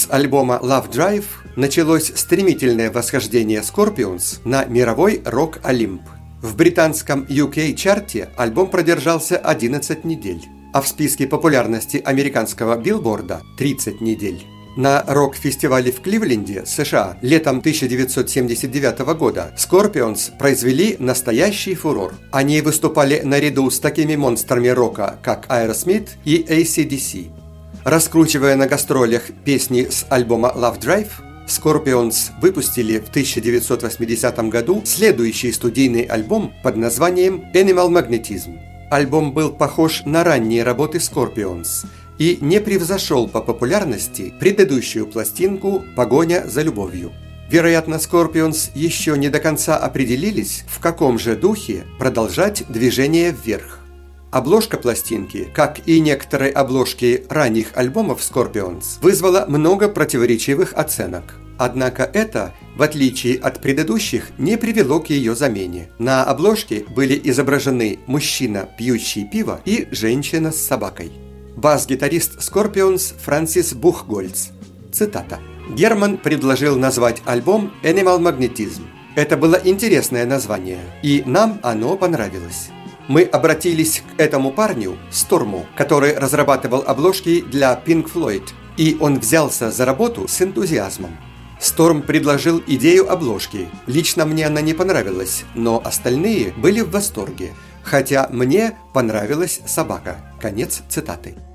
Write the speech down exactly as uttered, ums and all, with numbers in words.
С альбома Love Drive началось стремительное восхождение Scorpions на мировой рок-олимп. В британском ю кей-чарте альбом продержался одиннадцать недель, а в списке популярности американского билборда – тридцать недель. На рок-фестивале в Кливленде, США, летом тысяча девятьсот семьдесят девятого года Scorpions произвели настоящий фурор. Они выступали наряду с такими монстрами рока, как Aerosmith и эй си ди си. Раскручивая на гастролях песни с альбома Love Drive, Scorpions выпустили в тысяча девятьсот восьмидесятом году следующий студийный альбом под названием Animal Magnetism. Альбом был похож на ранние работы Scorpions и не превзошел по популярности предыдущую пластинку «Погоня за любовью». Вероятно, Scorpions еще не до конца определились, в каком же духе продолжать движение вверх. Обложка пластинки, как и некоторые обложки ранних альбомов Scorpions, вызвала много противоречивых оценок. Однако это, в отличие от предыдущих, не привело к ее замене. На обложке были изображены мужчина, пьющий пиво, и женщина с собакой. Бас-гитарист Scorpions Франсис Бухгольц. Цитата. «Герман предложил назвать альбом Animal Magnetism. Это было интересное название, и нам оно понравилось. Мы обратились к этому парню, Сторму, который разрабатывал обложки для Pink Floyd, и он взялся за работу с энтузиазмом. Сторм предложил идею обложки. Лично мне она не понравилась, но остальные были в восторге, хотя мне понравилась собака». Конец цитаты.